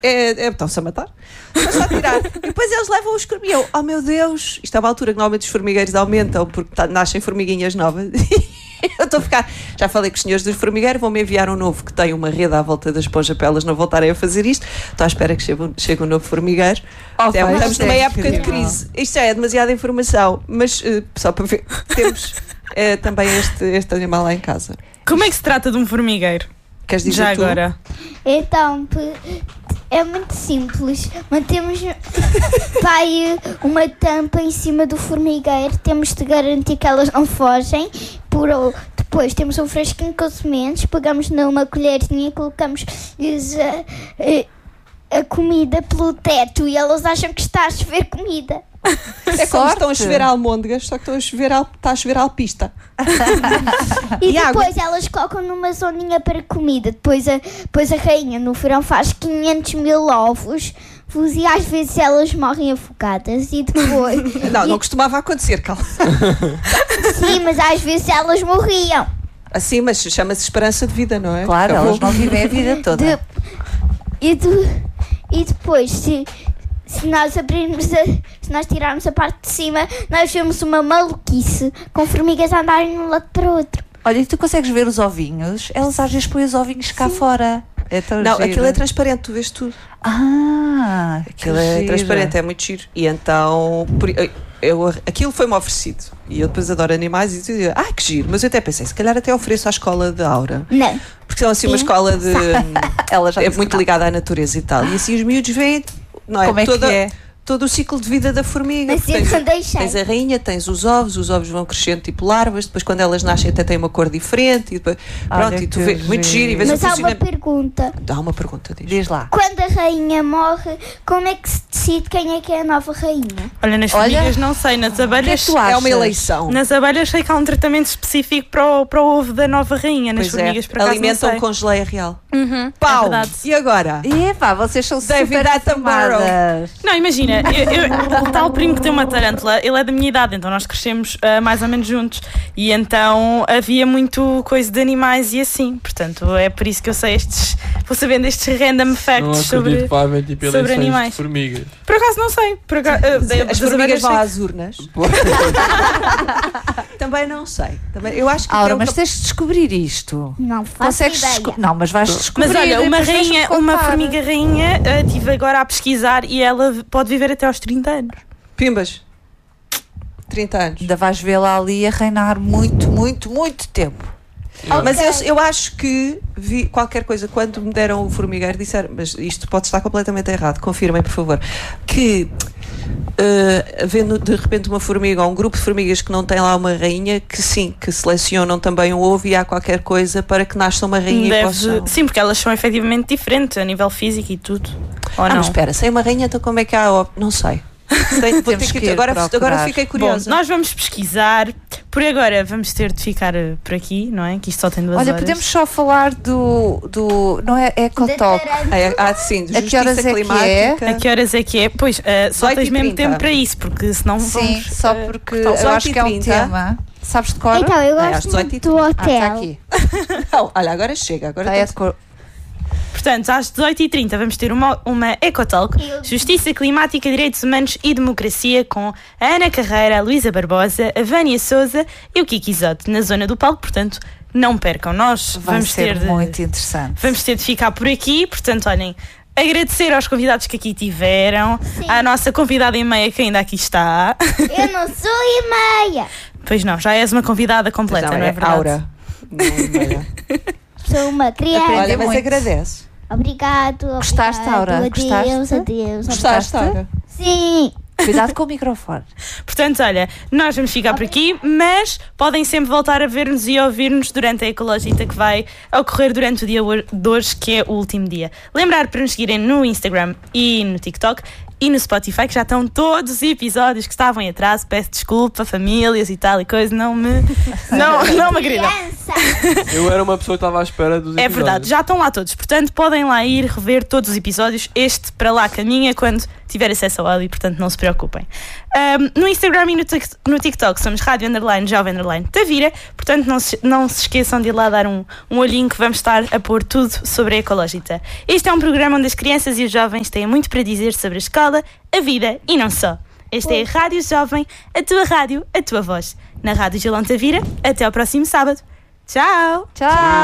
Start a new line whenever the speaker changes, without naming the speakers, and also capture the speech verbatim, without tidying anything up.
É, é, estão-se a matar. Estão-se a tirar. E depois eles levam os formigueiros. Oh meu Deus! Isto é uma altura que normalmente os formigueiros aumentam porque tá, nascem formiguinhas novas. Eu estou a ficar. Já falei com os senhores do formigueiro, vão-me enviar um novo que tem uma rede à volta da esponja para elas não voltarem a fazer isto. Estou à espera que chegue, chegue um novo formigueiro. Oh, é, estamos numa época incrível. De crise. Isto já é demasiada informação, mas uh, só para ver, temos uh, também este, este animal lá em casa.
Como é que se trata de um formigueiro?
Queres dizer
já
tu?
Agora?
Então, é muito simples. Mantemos pai, uma tampa em cima do formigueiro. Temos de garantir que elas não fogem. Por, depois temos um fresquinho com sementes. Pegamos numa colherzinha e colocamos a, a comida pelo teto. E elas acham que está a chover comida.
É como se estão a chover almôndegas, só que estão a chover al, está a chover alpista.
E, e depois água? Elas colocam numa zoninha para comida. Depois a, depois a rainha no verão faz quinhentos mil ovos e às vezes elas morrem afogadas. E depois.
Não,
e,
não costumava acontecer, calma.
Sim, mas às vezes elas morriam.
Assim, mas chama-se esperança de vida, não é?
Claro, Acabou. Elas não vivem a vida toda. De,
e, de, e depois, se. Se nós abrirmos a, se nós tirarmos a parte de cima, nós vemos uma maluquice com formigas a andarem de um lado para o outro.
Olha, e tu consegues ver os ovinhos? Elas às vezes põem os ovinhos cá Sim. fora. É tão
Não,
giro.
Aquilo é transparente, tu vês tudo.
Ah,
aquilo é giro. Transparente, é muito giro. E então, por, eu, aquilo foi-me oferecido. E eu depois adoro animais e dizia, ah, que giro. Mas eu até pensei, se calhar até ofereço à escola de Aura.
Não.
Porque são assim Sim. uma escola de. Ela já é muito ligada à natureza e tal. E assim os miúdos veem. Não é?
Como é
Toda,
que é?
Todo o ciclo de vida da formiga.
Mas
tens,
não deixei.
tens a rainha, tens os ovos, os ovos vão crescendo tipo larvas, depois quando elas nascem até têm uma cor diferente e depois, pronto,
Olha
e tu vês muito giro e vês
Mas
o
há
funcionamento.
uma pergunta.
Dá uma pergunta, diz.
Diz lá.
Quando a rainha morre, como é que se decide quem é que é a nova rainha?
Olha, nas
Olha,
formigas não sei, nas abelhas
que é uma eleição.
Nas abelhas sei que há um tratamento específico para o, para o ovo da nova rainha. Nas
pois
formigas
é.
por acaso
alimentam
não sei.
com geleia real.
Uhum,
Pau!
é
E agora?
Epá, vocês são
David
super
Attenborough.
atamadas.
Não, imagina, eu, eu, o tal primo que tem uma tarântula, ele é da minha idade, então nós crescemos uh, mais ou menos juntos. E então havia muito coisa de animais e assim. Portanto, é por isso que eu sei estes. Vou sabendo estes random facts sobre,
tipo,
sobre animais.
De formigas.
Por acaso não sei. Por acaso, uh,
As formigas vão às urnas. Também não sei. Também, eu acho que
Aura,
é
mas
uma...
tens de descobrir isto.
Não faço
Consegues
ideia.
desco... Não, mas vais descobrir.
Mas olha, uma, rainha, uma
contar.
formiga rainha, uh, estive agora a pesquisar e ela pode viver até aos trinta anos.
Pimbas. trinta anos.
Ainda vais vê-la ali a reinar muito, muito, muito tempo.
Okay. Mas eu, eu acho que vi qualquer coisa, quando me deram o formigueiro, disseram, mas isto pode estar completamente errado, confirmem por favor, que uh, havendo de repente uma formiga ou um grupo de formigas que não tem lá uma rainha, que sim, que selecionam também um ovo e há qualquer coisa para que nasça uma rainha
Deve,
e possam...
Sim, porque elas são efetivamente diferentes a nível físico e tudo. Ou
ah,
não?
mas espera, sem uma rainha, então como é que há ovo? Não sei. Tenho, vou ter que, agora, agora fiquei curiosa.
Bom, nós vamos pesquisar. Por agora vamos ter de ficar por aqui, não é? Que isto só tem duas
Olha,
horas.
podemos só falar do... do não é Ecotalk.
Ah, ah, sim, de
a que horas é que é?
A que horas é que é? Pois, uh, só tens mesmo tempo para isso, porque senão
sim,
vamos...
Sim, só porque uh, eu acho que é um tema. Sabes de cor?
Então, eu
é,
gosto muito do hotel.
Ah, está aqui.
Não, olha, agora chega. Agora
está é de cor.
Portanto, às dezoito e trinta vamos ter uma, uma Ecotalk, Justiça Climática, Direitos Humanos e Democracia, com a Ana Carreira, a Luísa Barbosa, a Vânia Souza e o Kiki Isote na zona do palco. Portanto, não percam. Nós
Vai
vamos
ser
ter de,
muito interessante.
Vamos ter de ficar por aqui. Portanto, olhem, agradecer aos convidados que aqui tiveram, Sim. à nossa convidada e meia que ainda aqui está.
Eu não sou e meia.
Pois não, já és uma convidada completa, não, não é, é verdade?
Aura. Não é meia.
Sou uma criança.
Olha, mas agradece.
Obrigado, obrigado.
Gostaste, Aura?
Adeus,
Gostaste?
adeus.
Gostaste, Aura?
Sim.
Cuidado com o microfone.
Portanto, olha, nós vamos ficar por aqui, mas podem sempre voltar a ver-nos e ouvir-nos durante a Ecologita que vai ocorrer durante o dia de hoje, que é o último dia. Lembrar para nos seguirem no Instagram e no TikTok e no Spotify, que já estão todos os episódios que estavam em atraso. Peço desculpa, famílias e tal e coisa, não me não, não me agridam.
Eu era uma pessoa que estava à espera dos
É
episódios.
verdade, já estão lá todos, portanto podem lá ir rever todos os episódios. Este para lá caminha quando tiver acesso ao áudio, portanto não se preocupem. Um, no Instagram e no, tic- no TikTok somos Rádio Underline Jovem Underline Tavira, portanto não se, não se esqueçam de ir lá dar um, um olhinho que vamos estar a pôr tudo sobre a Ecológita. Este é um programa onde as crianças e os jovens têm muito para dizer sobre a escola, a vida e não só. Esta é a Rádio Jovem, a tua rádio, a tua voz. Na Rádio Gilão Tavira, até ao próximo sábado. Tchau!
Tchau!